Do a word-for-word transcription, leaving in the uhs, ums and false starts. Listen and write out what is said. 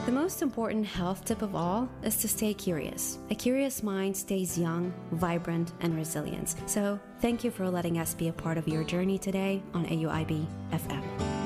The most important health tip of all is to stay curious. A curious mind stays young, vibrant, and resilient. So, thank you for letting us be a part of your journey today on A U I B F M.